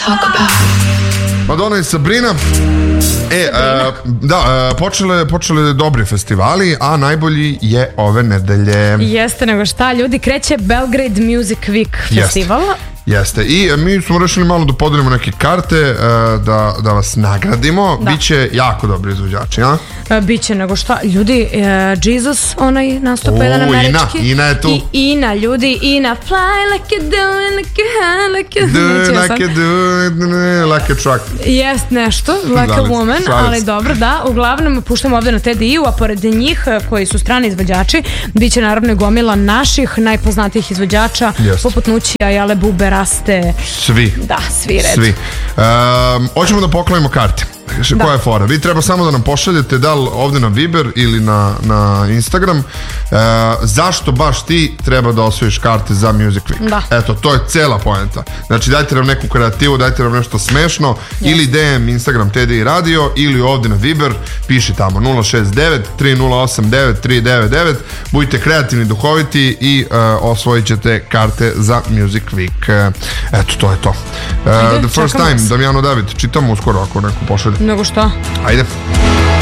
Madonna i Sabrina. Počele dobri festivali, a najbolji je ove nedelje. Jeste, nego šta, ljudi, kreće Belgrade Music Week festival. Jeste, i mi smo rešili malo da podelimo neke karte, da vas nagradimo. Biće jako dobri izvođači, a? Biće, nego šta, ljudi, Jesus, onaj nastupa jedan američki. Ina je tu. I Ina, ljudi, Ina, fly like you do, like you have, like you do, like you do, like a truck. Jest nešto, like a woman, ali dobro, da, uglavnom puštamo ovde na TDI-u, a pored njih, koji su strani izvođači, biće naravno i gomila naših najpoznatijih izvođača, poput Nućija, Jale Bube, Raste. Svi. Da, svi red. Svi. Hoćemo da poklonimo karte. Koja je fora? Vi treba samo da nam pošaljete da li ovde na Viber ili na Instagram zašto baš ti treba da osvojiš karte za Music Week. Da. Eto, to je cela poenta. Znači dajte nam neku kreativu, dajte nam nešto smešno, ili DM Instagram TDI Radio ili ovde na Viber, piši tamo 069 3089 399. Budite kreativni, duhoviti i osvojit ćete karte za Music Week. Eto, to je to. The First Time, Damjano David, čitamo uskoro ako neko pošalje. Nego šta? Ajde.